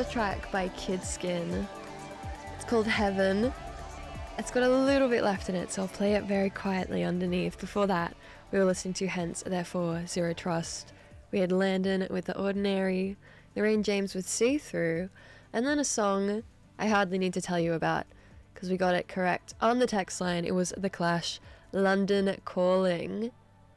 track by Kidskin. It's called Heaven. It's got a little bit left in it, so I'll play it very quietly underneath. Before that, we were listening to Hence, Therefore, Zero Trust. We had Landon with The Ordinary, Lorraine James with See Through, and then a song I hardly need to tell you about, because we got it correct on the text line. It was The Clash, London Calling.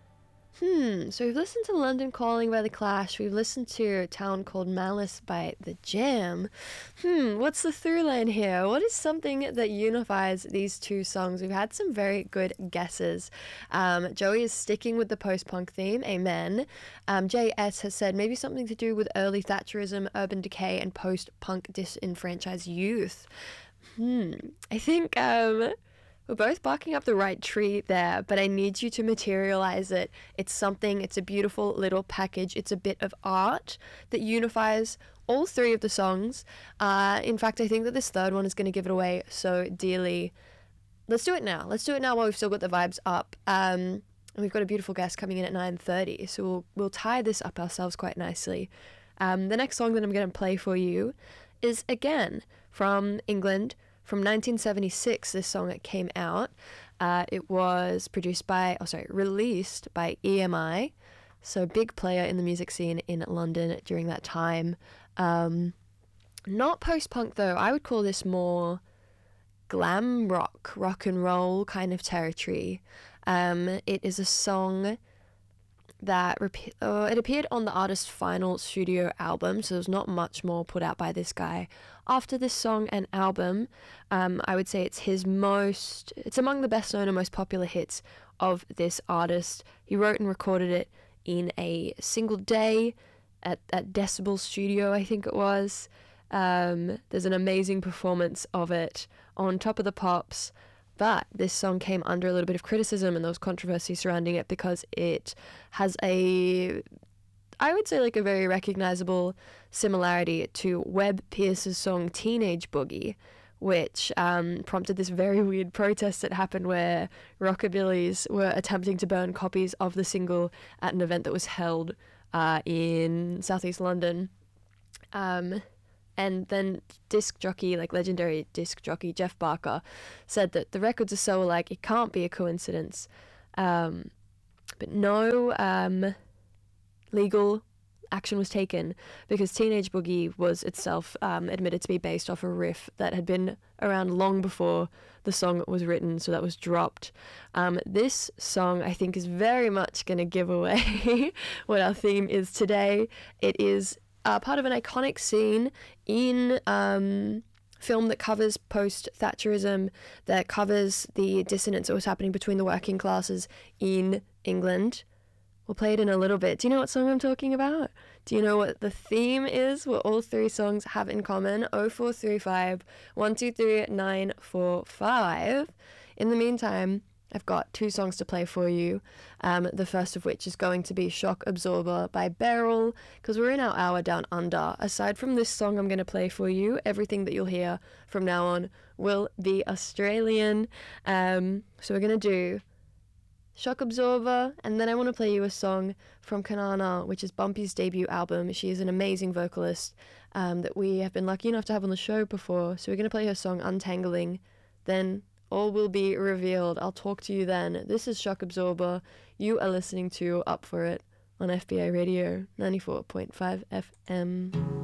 So we've listened to London Calling by The Clash. We've listened to A Town Called Malice by The Jam. What's the through line here? What is something that unifies these two songs? We've had some very good guesses. Joey is sticking with the post-punk theme. Amen. JS has said maybe something to do with early Thatcherism, urban decay, and post-punk disenfranchised youth. I think we're both barking up the right tree there, but I need you to materialize it. It's something, it's a beautiful little package. It's a bit of art that unifies all three of the songs. In fact, I think that this third one is going to give it away so dearly. Let's do it now. Let's do it now while we've still got the vibes up. And we've got a beautiful guest coming in at 9:30, so we'll tie this up ourselves quite nicely. The next song that I'm going to play for you is, again, from England. From 1976, this song came out. It was released by EMI, so big player in the music scene in London during that time. Not post-punk though, I would call this more glam rock and roll kind of territory. It is a song that it appeared on the artist's final studio album, so there's not much more put out by this guy after this song and album. I would say it's among the best known and most popular hits of this artist. He wrote and recorded it in a single day at Decibel Studio, I think it was. There's an amazing performance of it on Top of the Pops. But this song came under a little bit of criticism, and there was controversy surrounding it because it has I would say a very recognizable similarity to Webb Pierce's song Teenage Boogie, which prompted this very weird protest that happened where rockabillys were attempting to burn copies of the single at an event that was held in southeast London. And then legendary disc jockey Jeff Barker said that the records are so alike it can't be a coincidence. But no legal action was taken because Teenage Boogie was itself admitted to be based off a riff that had been around long before the song was written, so that was dropped. This song, I think, is very much going to give away what our theme is today. It is part of an iconic scene in film that covers post-Thatcherism, that covers the dissonance that was happening between the working classes in England. We'll play it in a little bit. Do you know what song I'm talking about? Do you know what the theme is, what all three songs have in common? 0435 123 945. In the meantime, I've got two songs to play for you. The first of which is going to be Shock Absorber by Beryl, because we're in our hour down under. Aside from this song I'm going to play for you, everything that you'll hear from now on will be Australian. So we're going to do Shock Absorber, and then I want to play you a song from Kanana, which is Bumpy's debut album. She is an amazing vocalist that we have been lucky enough to have on the show before. So we're going to play her song Untangling, then all will be revealed. I'll talk to you then. This is Shock Absorber. You are listening to Up For It on FBA Radio 94.5 FM.